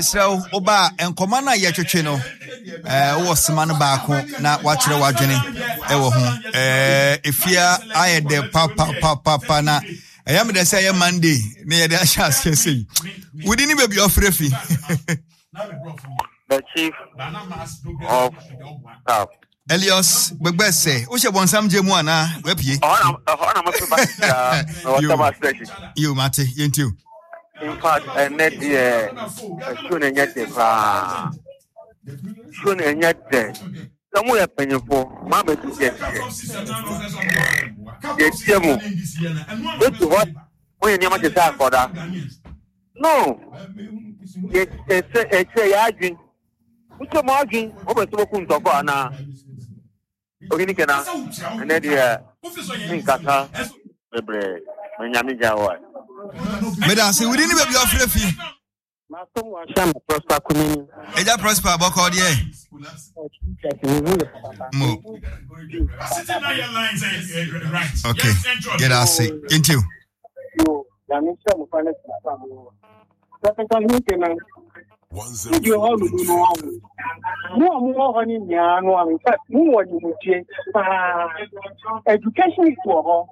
Mr. Oba and Commander Yachino, was man back na watching watching if I had the papa na I am the say Monday near the Ashas can see. We didn't even be off refi. The chief of staff. Elios Begbese, Usha won some Jemuana, Webye. You, Mate, you. In fact, I net soon and yet soon and yet somewhere penny for Mamma to get Jemu. What when you want to talk for that? No, it's a arguing. What's your margin over to Kuntokana? Oginikena, and then in Kata, Yamija. Madam, we didn't even be off refi. Is that prosper about all year? Okay, get us into. You all do more honey, no, in fact, more education is for all.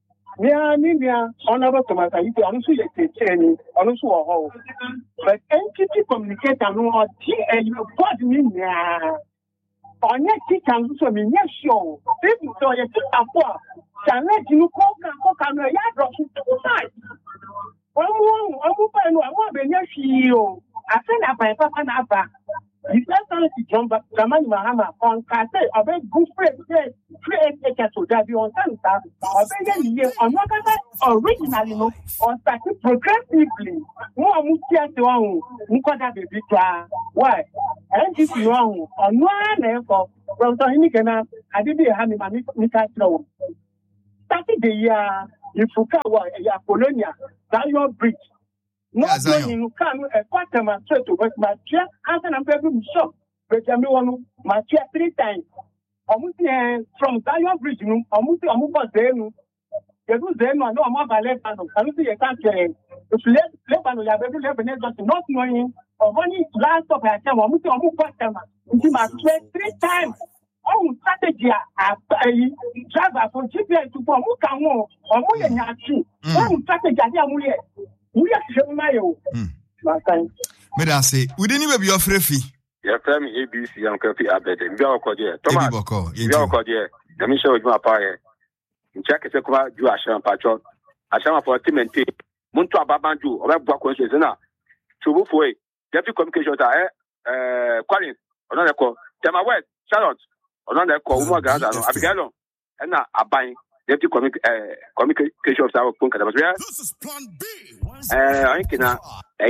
Media, honorable Thomas, I also training, also a whole. But entity communicate and know and you got me now. On your chicken, so me, yes, show. This is so you can let you cook and drop it to the side. I want to be I send up my papa and Abba. He said to jump back, Ramani Mahama, on Kate, a very good friend, create a cat to Davi on Santa, or very year on what originally, or started progressively. More Mutia to own, Mukoda Bibika. Why? And this is wrong on one level. From Tohinikana, I didn't have him Nika Slow. Started the year in Fukawa, a Polonia, Zion Bridge. Not when you come a quarter man straight to West Matia, and I'm very shocked. But I'm one Matia 3 times. Almost from Zion Bridge, almost Zenu. You do Zenu, I know I'm about Lebanon. I don't see a country. If Lebanon, you have every Lebanon, not knowing of only last of her time, almost quarter man. You must 3 times. Oh, strategy, driver for GPS to Pomukamo, or more than Yachi. Oh, strategy, we are Mayo. Medase, we didn't even be off refi. Your family ABC and Coffee Abed, and Bill Cordier, Thomas Boko, Bill Cordier, the Michel with my fire. In Jack is a quite you Asham Patron, Ashama for Timothy, Muntua Babandu, or Black Consciousna. To for it, deputy communications are Collins, another call, Tema West, Charlotte, another call, Gaza, Abigail, and now are buying. Deputy communication of our Punka. This is plan B. I can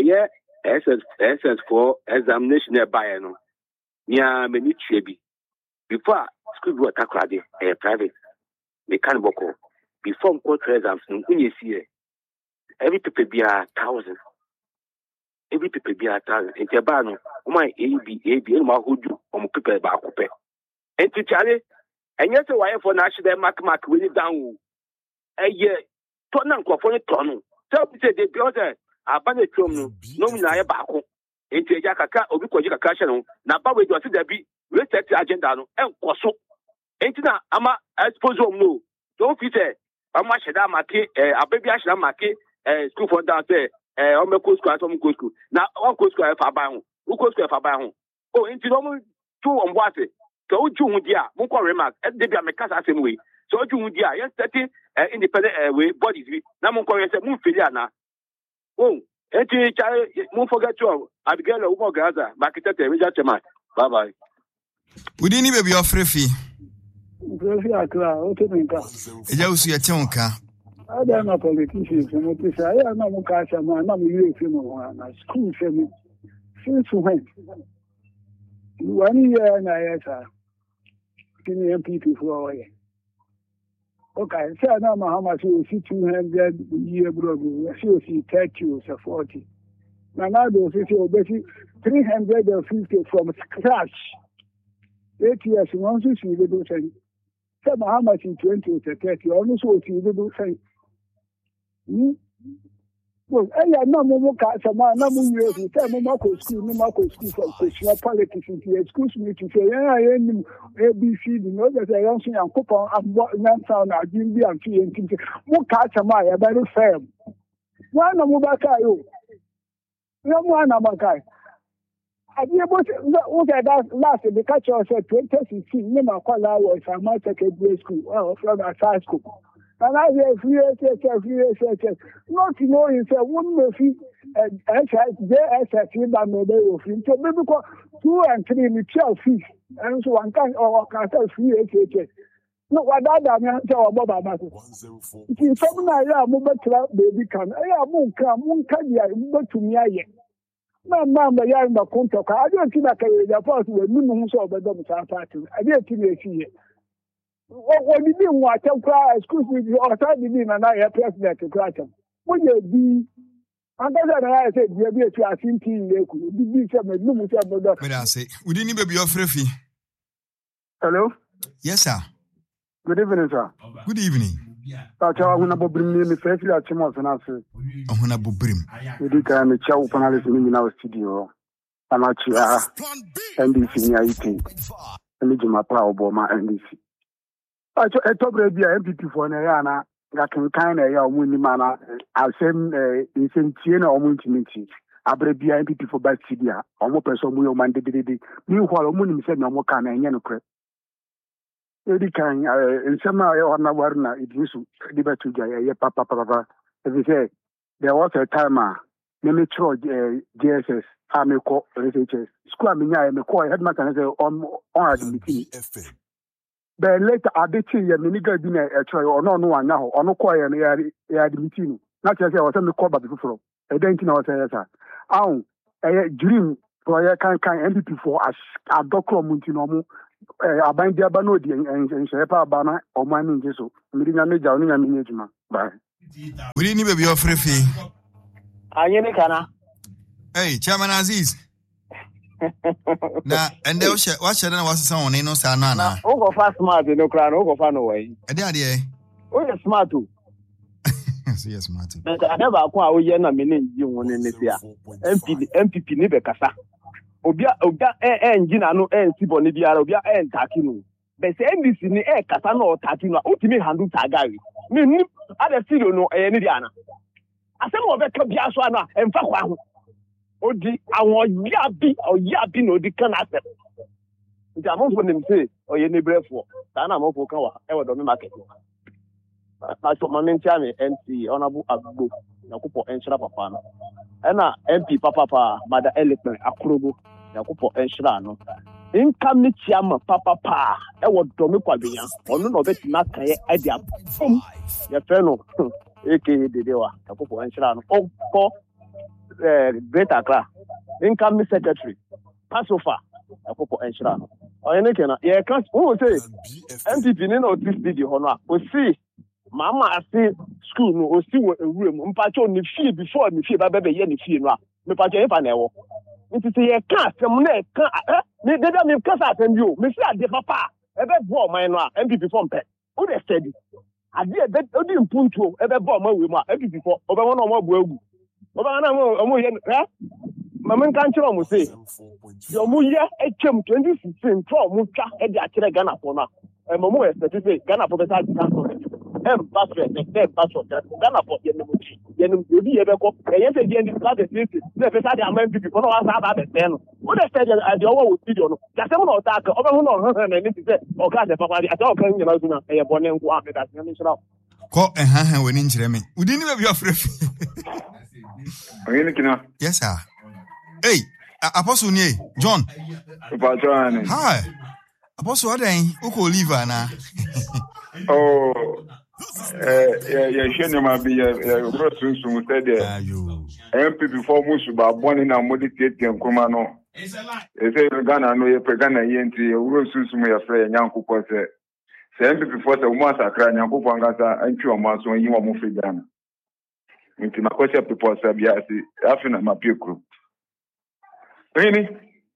essence for examination nearby. Near many chebi. Before school work, a private mechanical. Before court exams, when you see every people be 1,000. Every people be 1,000. In Tabano, my AB, my hood, people back. And to Charlie. And yes, why for national mark really down a year. Tonan Quafone Tono. Tell me, they built a bandit room, no Naya Baco. Into a Yakaka or Bikoja Casino. Now, Baba was there be reset the agenda and Quasso. Ain't that Ama, I suppose, no. Don't fit it. Ama Shada Maki, a baby Ashna Maki, school for that day, Omeko Square, Tomko. Now, Uncle Square Faban, Uko Square Faban. Oh, into normal 2 on what? So June dear, Munko remark, and they be a Mecasa same way. So June dear, yes, 30 independent way bodies. Now Munko said, Moon Filiana. Oh, and Moon forget you. Abigail Umo Gaza, Market, Richard. Bye bye. We didn't even be off refi. You see a tonka. I don't know politicians, and I am not Mukasha, I'm not a school for me. Since when? 1 year and I have MPP for a year. Okay, so I don't know how much you see 200 year brother, you see 30 or 40. Now, those 350 from scratch. 8 years, once you see the do thing. Some how much in 20 or 30, almost what you do thing. Well, I no more cats and my number years to tell me Marco school, no Marco school for question politics into excuse me to say, I am ABC, you know that I don't see a couple of non sound are being be and tea and things. More cats am I a very firm. One of Mubakayo. No one of Makai. I be able to look at that last the catcher said 2016, Nima Kola was a master grade school, well, from a high school. And I have free not to know if a woman fee and SSC by mobile of him. So maybe 2 and 3 in 12 fees. And so one can or can tell free SHS. No, what I tell about my matter. If you come now, mobile club, baby can. I won't come here, but to me, yet. Mamma, young Macontoka, I don't think I can report to a minimum of the Dominican party. I didn't see it. What did you want to cry? Excuse me, or time in and I have president to cry. What you be? And then I said, you be a team team. You be some luminous. But I say, we didn't even be your free. Hello? Yes, sir. Good evening, sir. Good evening. I want to bring me firstly at Timos and answer. I want to bring. We did a chow panelist in our studio. I'm actually NDC near IT. And it's my power Boma NDC. I told the MPP for Nayana, that can kind of winning manner. I'll send in Tiena or Muntimiti. I break the MPP for Bastidia, or more person will mandate. Meanwhile, Munim said no more can and Yanocre. Eddie can, in some on a warna, it used to debate to Jaya Papa. As he said, there was a timer, Nemetro JSS, Army Corps, SHS, Square Minya, and the Corps headmaster on the meeting. Then later, I did see a miniger dinner at Troy or no one now, or no choir and the meeting. Not as I was on the call, but before. I don't know what I said. Oh, a dream for a kind MPP for a doctor Muntinomo, a bind the Abanodi and Shepa Bana or my Ninja. Meeting a major management. Bye. We didn't even be your free fee. Hey, Chairman Aziz. Now, and they'll share what should I was someone in Osana. Oh, go fast smart, no crown, oh, go far away. Daddy, oh, you're smart too. Yes, smart. But I never acquire Yana meaning you want in this year. MPP Nibekasa. Obia, Gina, no, and Sibonibia, Obia, and Takino. But say NBC ni Casano or Takino, ultimate handle Tagari. Me, other studio no, any Diana. I said, what the Biaswana and Fakwa. Odi àwọn yabi no di kan asem nti amofo nim say oye ne brefo ta na amofo kan wa e wodo me market na so mamentia me NC honorable agbo yakopo enshira papa no e na MP papa mada elephant akrobo yakopo enshira no inka me chiama papa e wodo me kwadua ono no beti na kan e dia pom ye fe no eke dedewa yakopo enshira no okko Great Accra, incoming secretary, Passover, a couple and Shrano. Or any can, yeah, can't say MPP in this video, honor. We see Mamma, I see school, no, see a room, Pacho, the fee before the fee, baby, any fee, no, me Pacho, if I know. It is a cast, some neck, they don't cast out and you, Mr. De Papa, a bed bomb, my MPP from Pet. Who they said it? I did that, I didn't put to a bomb with my MPP for over 1 or more. Mamma can't tell me, say, your Muya, a chum 2016, 12 Muka, and the Achille Ghana for now. And Mamu is the Ghana for the side transport. Password, Ghana for Yenuchi. You'll be able to say, yes, again, this class is never said I'm going to be for us about the 10. What I said, I don't want to video. That's someone attack over who know her and anything, or God, the papa, I don't come, you know, a born and walk at that. Call and hand when in Jeremy. We didn't have your free. Yes, sir. Hey, Apostle Nye, John. Hi. Apostle Adane, Oko Oliver na. Oh, might be a person who said MP before Musuba, born in a modicate and Kumano. They say Ghana, no, you're Pagana, Yenti, Rosusum, your friend, Yanko Pose. Say MP before the Massa Cran, Yanko Pangasa, and two months when you are moving down. Into my question, people say, yes, after my peer group. Really?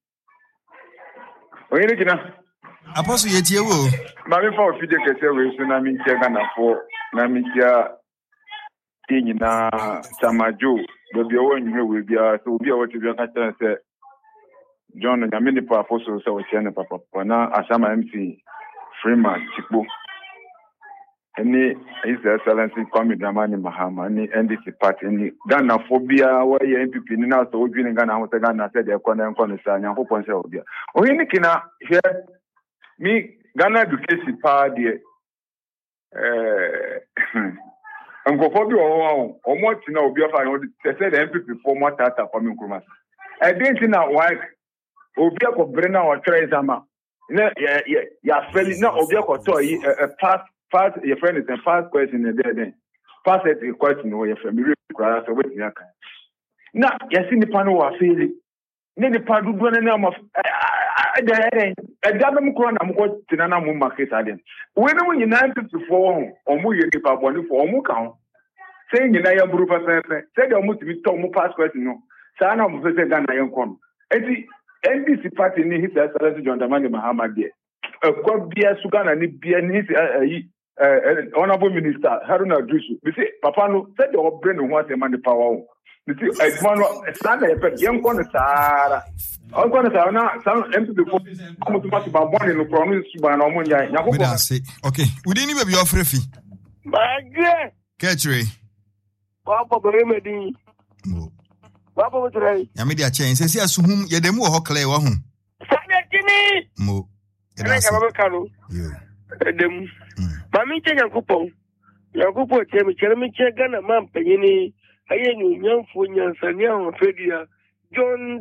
Apostle Yetiewo. Mammy for Fidel Cassell, Namitia Ghana for Namitia na Samajo, the one you will be a so be a what you can say. John and many purposes so Papa Pana Asama MC Freeman Chipo. Any His Excellency Kwame Dramani Mahama, any NDC party, any Ghana phobia, why MPP now so we in Ghana, what Ghana said they're going to say, and hope on Saudi. Or any kina here, me Ghana education party. And go for you or more to know, be of they said MPP for more tata for me. I didn't know why Obiako Brenna or Trezama. Yeah, fairly no Obiako toy a past your friend is a fast question in the day. Pass it a question where your family cries away. Now, yes, in the panel was feeling. Then the part would run a name of a government crown. I'm going to Nana market. When you 954 or more, you give up one for more count. Saying in a group of said almost to be told more past question. No, Sana was a Ghana con. NDC party in his Excellency John Dramani Mahama dear. A quad beer Sugan and beer his honorable minister Haruna Dusu. You see, Papa no said your brain wants a money power. You see, a man, a son, a young one, Sarah. I'm going to say now, some empty before come to pass about one in the promise to buy no money. Okay, we didn't even be offering fee. My dear, catch me. Papa, remedy. Papa, what's right? Yamedia change says, yes, whom ye demo or clay or whom. Jimmy, Mo. and I have a canoe. Them, Mammy, Yakupo, Yakupo, Jeremy, Ghana, Mam, Penny. I knew young Funyans and young Fedia, John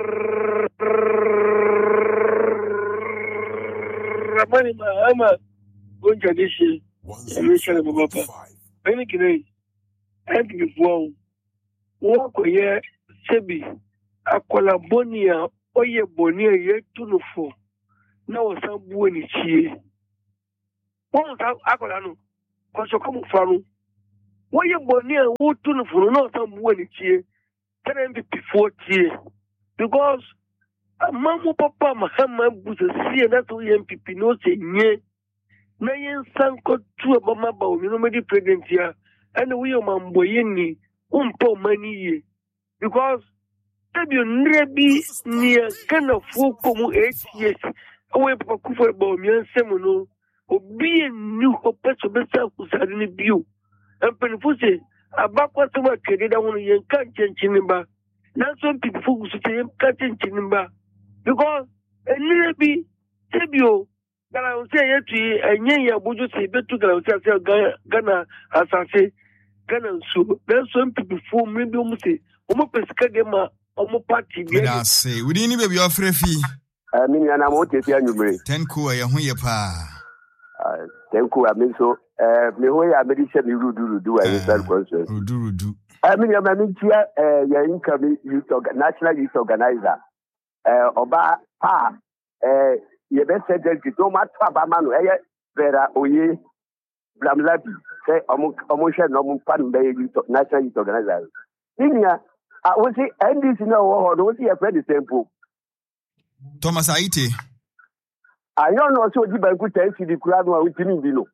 Ramani Mahama, Gunja this year, and Michelle Mabapa. Any day, and before walk a year, Sebi, Aquala Bonia, Oye Bonia, yet to for. Now some buoni cheer. One Aqualano, Cosocomo Faru. Why you born here? Who to for no some when it's here? 10 before year. Because a mamma papa Mahama was a sea and that's why MPP no say ye. Nayan Sanko to a Bamaba, you know, many pregnant here, and we are Mamboyeni, po money. Because you never be near kind of 4 8 years away from Kufa Bomian Semono, or being new for Petro who suddenly view. And Penfusi, a backward to work, they don't want to catch Chinimba. Now some people who say catching Chinimba. Because a little bit, Tibio, that I will say and Yaya Buju say, but to Ghana, as I say, Ghana, so then some people for maybe almost say, almost Pescadema, almost party. I say, we didn't even be offering fee. I mean, and I'm okay, 10 cool, your pa. 10 cool, I mean, so. Me hoya medicine you do I understand concern. Do. I mean your manager your income national youth organizer. Oba pa you best said that you don't matter about man vera oye blamlabi say omotion no pan be national youth organizer. Ninya I will say NDC no or don't see a friend the same pool. Thomas Aite. I don't know so the bank tell the crowd no with me below.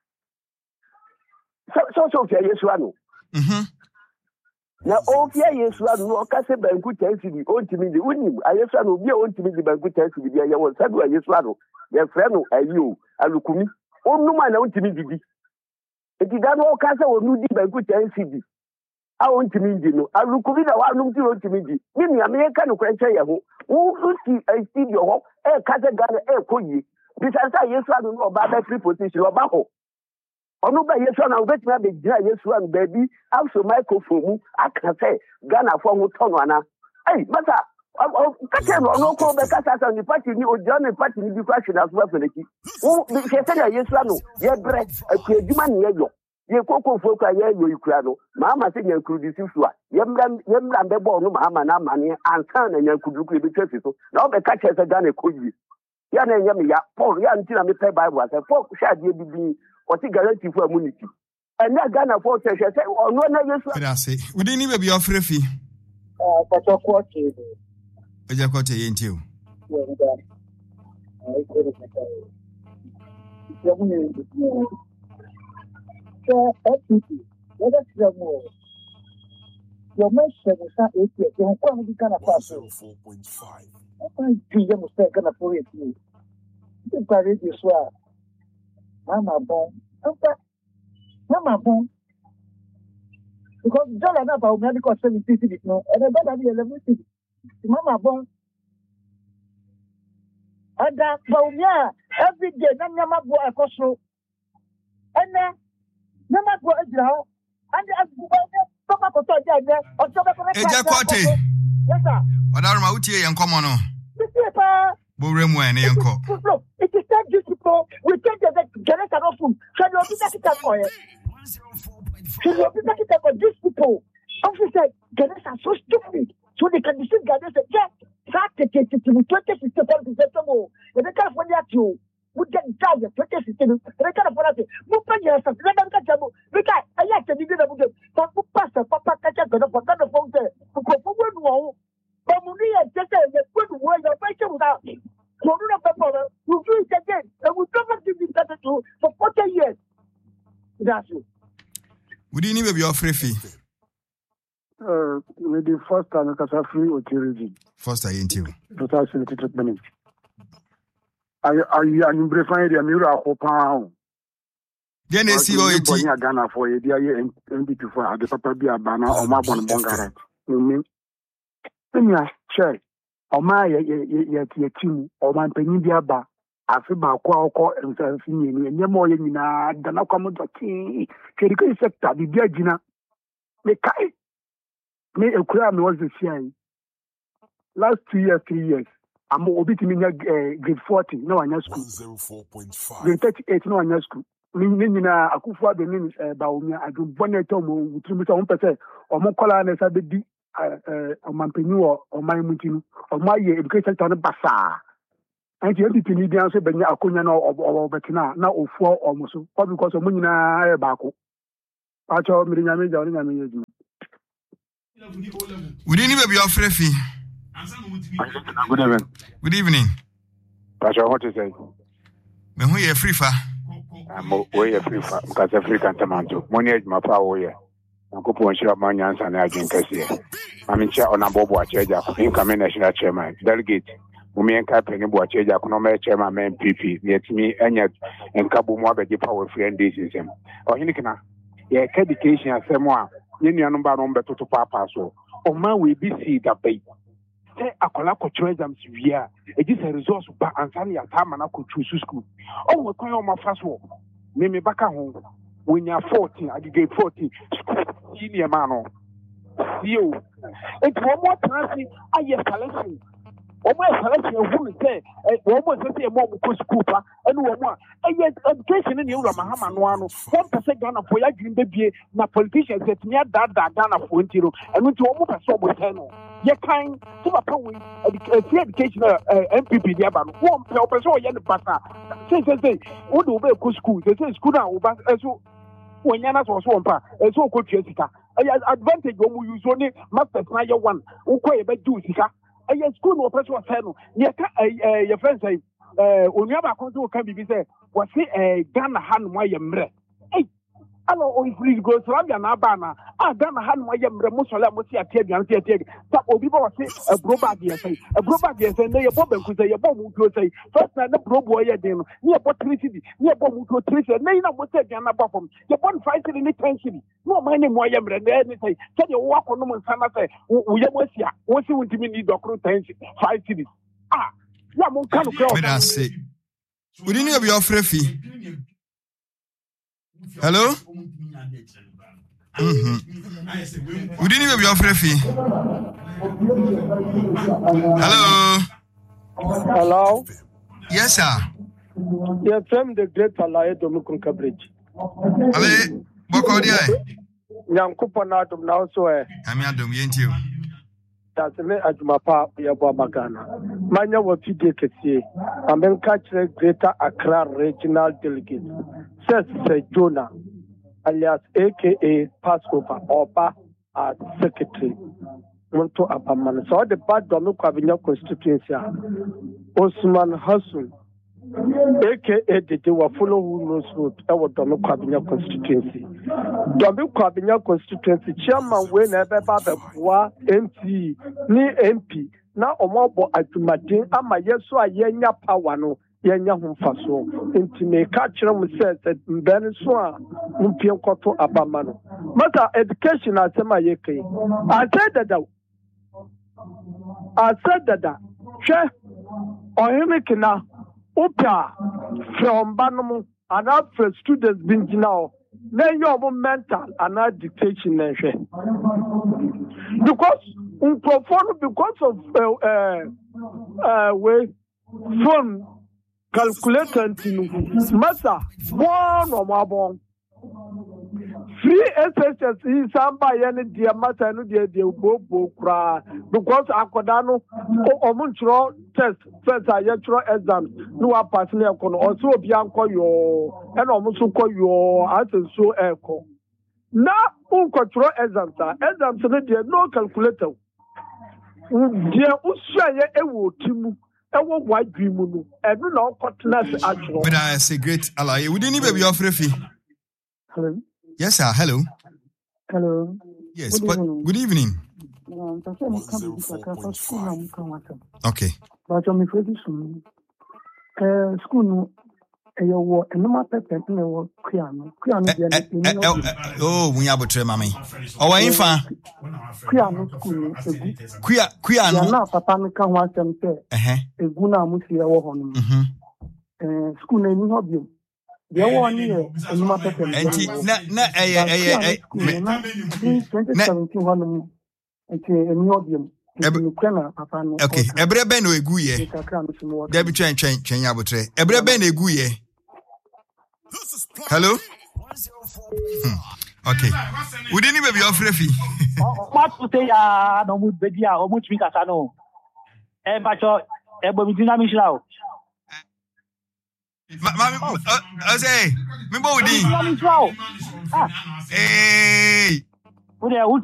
So Yesuano. Now, all fear Yesuano, no Cassa Banku tells you the old Timmy, the Unim, Ayesano, be old Timmy, the Banku tells you the Ayawan Sadu, Yesuano, your friend, you, Alukumi, oh, no man, own Timmy. It is that all Cassa or Nudi Banku tells you. I want to meet you. Alukumi, I want to meet you. Many American Crancha, who see I see your home, Cassa Gana, Koyi. Besides, Yesuano, or Baba preposition or Baho. Ono ba Yesu na obet na be gira Yesu an baby also microphone aka say Ghana for ho tono ana eh masa kake no ko be kasa sa ni party ni ojane party ni bi question as well for the key wo be say Yesu ano ye bre akuduma ni ye yo ye kokofo kwa ye yo ikura no mama say nya kudu sifu a ye mra be bo no mama na mane ansa na nya kudu ku be twafi so na obe ka che say Ghana ko yi ya na nya me ya Paul ya nti na me pay Bible say Paul sha de bibi what is guarantee for immunity? And that Ghana for say, or no, no, say, we didn't even be offering fee. But of course, I got a into you. So, Let us hear more. Your mention is not 8 years. You come to Ghana Pass. 4.5. I think you must take Ghana for it. You can read this one. Mama Bon. Mama Bon. Because John and Abba will medical 70 cities, no, and I better be 11 cities. Mama Bon. And that, every day, Nama Boy a costo. And then, Nama Boy a draw. And as Papa Cotta, or Ejakwate. Yes, sir. What are my uti and common? Boremwe, look, it is that these people we take the Ganesha of food. Shall you be that for it? Should you be that for these people? Officer, Ganesha are so stupid. So they can deceive Ganesha. Yes, that the 20 system. And they can't find out you. We get down the 20 system. They can't afford it. Move on yourself. Let them catch you. Because I like to do the Pastor, Papa, catch up the phone there. Because for one wall, but we just say the good word of my without me. So, we'll do it again. And we'll never give this better to for 40 years. That's it. We didn't even be offering fee. With the first time, because I free or tourism. First, I ain't you. 2008 minutes. I am preferring the Mura of Pound. Then they see what it's Ghana for a year and before the Papa be a banner or Mabon Bongara. You mean, sure. Or my team or my Penidia Bar. I feel my call and no more than I come to tea. Critical sector, the Virginia. The Kai made a crime was the same. Last 3 years. I'm obiting grade 40, no one else. 0.5. Grade 38, no one else. Minina, Akufa, the name Baumia, I do Bonnetom, which is 1%, or more color as I did on Mampenu or my Mutin, or my education on the Bassa. And the empty Canadian said, Benya Akunyano or Betina, now of 4 almost, or because of Munina Baco. Pacho, Mirina, we didn't even be offering fee. Good evening. Good evening. Pastor, what is it? Me who ye free fa? We are free fa. Because African tomato. Money is my power here. I'm going to share my answer and I drink here. I'm in chair on a bobo chair. Incoming national chairman. Delegate. Mumi and Captain Boache, Economic Chairman, MPP. Yet me and yet and Kabu Mwabe power free and decision. Or Hinikana. Yeah, education as someone. Yeni number number to papa so. O man will be see that baby. Say akola ko tourism via. It is a resource ba ansani ya time na ko choose school. Oh we kwan o ma fast work. Me baka ho. When you are 14, I get 14. Senior man. You. It's one more time I have selection. O my selection who say one more say more ko school pa and one more. Education in Europe Mahama no ano. 1% Ghana for ya green baby na politicians set me that Ghana for ntiro. And we to one more person we say no. Ye kind so papa we education MPP dia ba no. One person ye the pastor. Say wo do be ko school. Say school na wo ba so when yana so mpa so ko tua sika. Advantage wo mu use only masters na ye one. Wo ko ye be do sika. School no person was saying no. Ye ka your friend say onua ba kon so kan bibi say wo say Ghana han mo ye mre. Hello, o free go so am na ba na Ghana han mo ye mre mo so la mo si atia ta obi ba wo say broba de say na ye bo banku say ye bo mu tuo say first na brobo ye den no ye bo 3 cedi ye bo mu tuo 3 cedi na mo say na ba fam ye bo 5 cedi ni 10 cedi no man mo ye mre na ni say say wo akọ no mo nsana say wo ye mo sia wo si wuntimi ni dokro 10 5 cedi ya mo kan no crowd I say we didn't be offering fee. Hello? We didn't even be offering fee. Hello? Hello? Yes, sir. You're from the Great Alliance Domukunka Bridge. Ale, Bokodia. Young Kupanadum now, so I'm Yadum Yentio. That's me at my papa, Yabagana. Manya was Fideke, and then catch the Greater Accra Regional Delegate. Says Jonah, alias AKA Passover, Oba, as Secretary. Monto Apaman. So the bad Domu Cabinet constituency, Osman Hassan, aka Dede wa follow who knows road ewo Domi Kwabinya constituency. Domi Kwabinya constituency chairman we na ebe ba beboa MP ni MP na omobo adwumaden ama yeso a yenya power no yenya homfaso enti me ka kire mu se mbere so a mpie nkoto abama no mata education asema yeke I said that hwe ohimikina Upa from Banamo and after students being now, then your mental and our dictation because of way phone calculator massa one or more free SSS is somebody any dear matter no dear bobo cry because Akodano or test first exams no are passing also bianco your and almost call your answer so echo. Now control exams no calculator. Dear Usaya Ewo Timu. White dream and no cottoners actual. But I say great ally. We didn't even be offering fee. Hello. Yes, sir. Hello. Hello. Yes, good evening. Okay. But I'm afraid soon. School no my pepper no Kriano. Oh, we have a tre mammy. Oh, I ain't fan. Kriano school. Kriano. Now, Papa, me can watch them say. A guna musia wohon. School name hobby. The one year, and my pepper. Na 2017 okay, every ben no eguye. Debi chen yabotre. Every ben eguye. Hello? Okay. We didn't even be offering fee. What to say no mood bedia or much mikasano. Bacho ebomidina mishlao. Say, me bo di. Hey.